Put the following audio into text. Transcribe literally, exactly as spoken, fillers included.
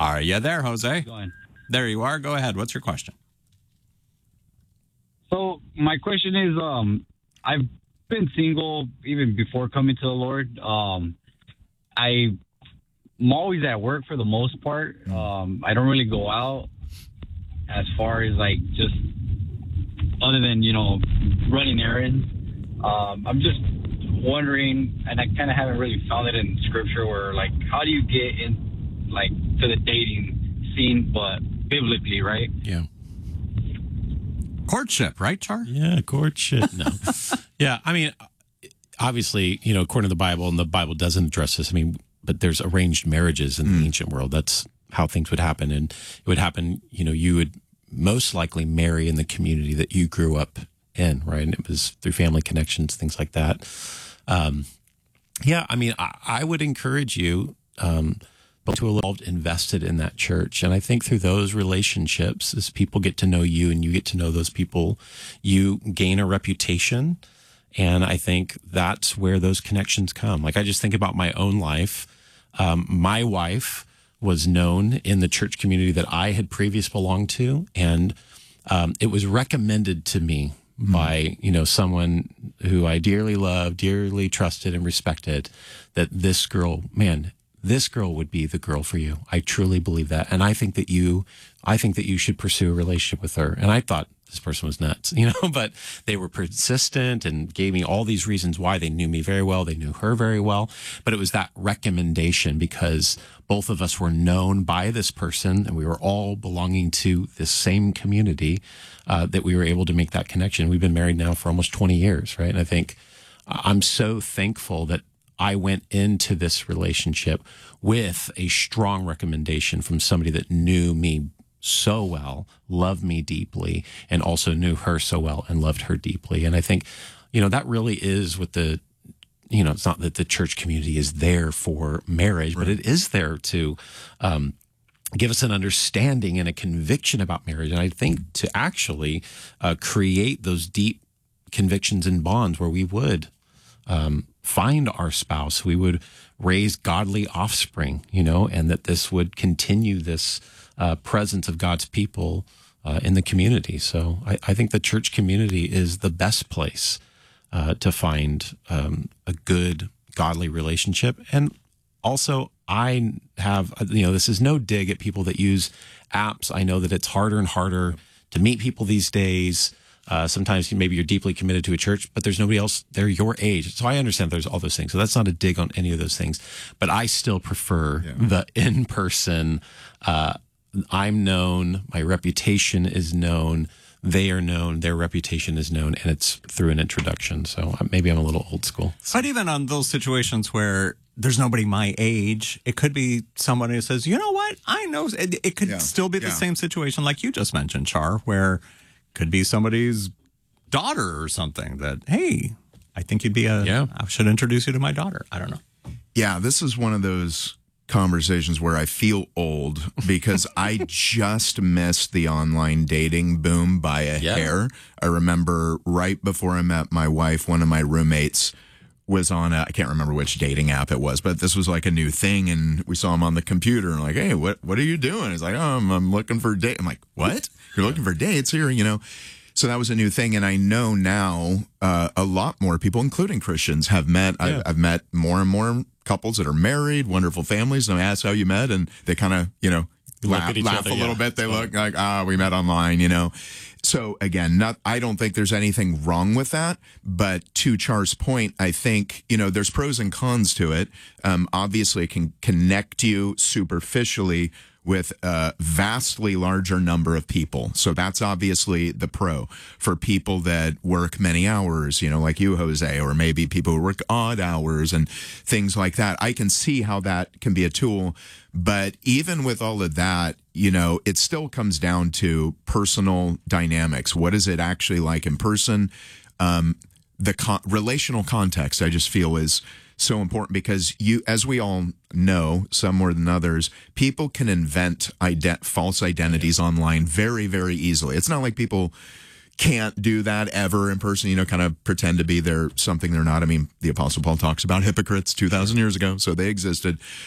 Are you there, Jose? Going. There you are. Go ahead. What's your question? So my question is, um, I've been single even before coming to the Lord. Um, I, I'm always at work for the most part. Um, I don't really go out as far as like just other than, you know, running errands. Um, I'm just wondering, and I kind of haven't really found it in scripture where like, how do you get in like to the dating scene, but biblically, right? Yeah. Courtship, right, Char? Yeah, courtship. No. yeah, I mean, obviously, you know, according to the Bible, and the Bible doesn't address this, I mean, but there's arranged marriages in mm. the ancient world. That's how things would happen. And it would happen, you know, you would most likely marry in the community that you grew up in, right? And it was through family connections, things like that. Um, yeah, I mean, I, I would encourage you um, to involved, invested in that church. And I think through those relationships, as people get to know you and you get to know those people, you gain a reputation. And I think that's where those connections come. Like, I just think about my own life. Um, my wife was known in the church community that I had previously belonged to. And um, it was recommended to me mm-hmm. by, you know, someone who I dearly loved, dearly trusted and respected, that this girl, man, this girl would be the girl for you. I truly believe that. And I think that you, I think that you should pursue a relationship with her. And I thought this person was nuts, you know, but they were persistent and gave me all these reasons why. They knew me very well. They knew her very well. But it was that recommendation because both of us were known by this person and we were all belonging to this same community uh, that we were able to make that connection. We've been married now for almost twenty years, right? And I think uh, I'm so thankful that I went into this relationship with a strong recommendation from somebody that knew me so well, loved me deeply, and also knew her so well and loved her deeply. And I think, you know, that really is what the, you know, it's not that the church community is there for marriage, right. but it is there to um, give us an understanding and a conviction about marriage. And I think to actually uh, create those deep convictions and bonds where we would um, find our spouse, we would raise godly offspring, you know, and that this would continue this uh, presence of God's people uh, in the community. So I, I think the church community is the best place uh, to find um, a good, godly relationship. And also, I have, you know, this is no dig at people that use apps. I know that it's harder and harder to meet people these days. Uh, sometimes maybe you're deeply committed to a church, but there's nobody else there your age. So I understand there's all those things. So that's not a dig on any of those things. But I still prefer yeah. the in-person, uh, I'm known, my reputation is known, they are known, their reputation is known, and it's through an introduction. So maybe I'm a little old school. So. But even on those situations where there's nobody my age, it could be somebody who says, you know what, I know. It, it could yeah. still be the yeah. same situation like you just mentioned, Char, where could be somebody's daughter or something that, hey, I think you'd be a, yeah. I should introduce you to my daughter. I don't know. Yeah, this is one of those conversations where I feel old because I just missed the online dating boom by a yeah. hair. I remember right before I met my wife, one of my roommates was on a, I can't remember which dating app it was, but this was like a new thing, and we saw him on the computer and like, hey, what what are you doing? He's like, oh, I'm, I'm looking for a date. I'm like, what? You're looking for dates here, you know? So that was a new thing, and I know now uh, a lot more people, including Christians, have met. Yeah. I've, I've met more and more couples that are married, wonderful families, and I ask how you met, and they kind of, you know, laugh, laugh other, a little yeah. bit. They look like, ah, we met online, you know. So again, not I don't think there's anything wrong with that, but to Char's point, I think, you know, there's pros and cons to it. Um, obviously, it can connect you superficially with a vastly larger number of people. So that's obviously the pro for people that work many hours, you know, like you, Jose, or maybe people who work odd hours and things like that. I can see how that can be a tool. But even with all of that, you know, it still comes down to personal dynamics. What is it actually like in person? Um, the con- relational context, I just feel, is so important because you, as we all know, some more than others, people can invent ident- false identities yeah. online very, very easily. It's not like people can't do that ever in person, you know, kind of pretend to be they're something they're not. I mean, the Apostle Paul talks about hypocrites two thousand years ago, so they existed.